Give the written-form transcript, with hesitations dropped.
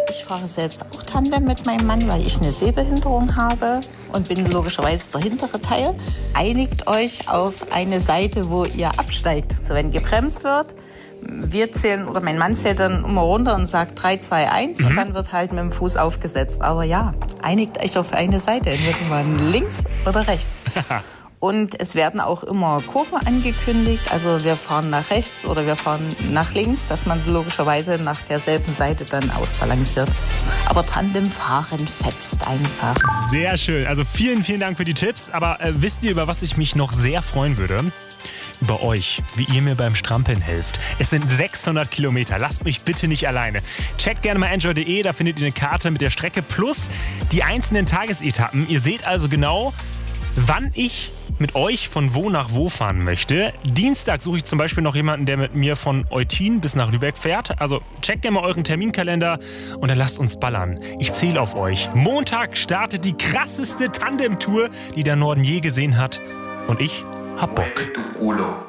Ich fahre selbst auch Tandem mit meinem Mann, weil ich eine Sehbehinderung habe und bin logischerweise der hintere Teil. Einigt euch auf eine Seite, wo ihr absteigt. Also wenn gebremst wird, wir zählen, oder mein Mann zählt dann immer runter und sagt 3, 2, 1 und dann wird halt mit dem Fuß aufgesetzt. Aber ja, einigt euch auf eine Seite, entweder mal links oder rechts. Und es werden auch immer Kurven angekündigt. Also wir fahren nach rechts oder wir fahren nach links, dass man logischerweise nach derselben Seite dann ausbalanciert. Aber Tandemfahren fetzt einfach. Sehr schön. Also vielen, vielen Dank für die Tipps. Aber wisst ihr, über was ich mich noch sehr freuen würde? Über euch, wie ihr mir beim Strampeln helft. Es sind 600 Kilometer. Lasst mich bitte nicht alleine. Checkt gerne mal enjoy.de, da findet ihr eine Karte mit der Strecke plus die einzelnen Tagesetappen. Ihr seht also genau, wann ich mit euch von wo nach wo fahren möchte. Dienstag suche ich zum Beispiel noch jemanden, der mit mir von Eutin bis nach Lübeck fährt. Also checkt gerne mal euren Terminkalender und dann lasst uns ballern. Ich zähle auf euch. Montag startet die krasseste Tandem-Tour, die der Norden je gesehen hat. Und ich hab Bock.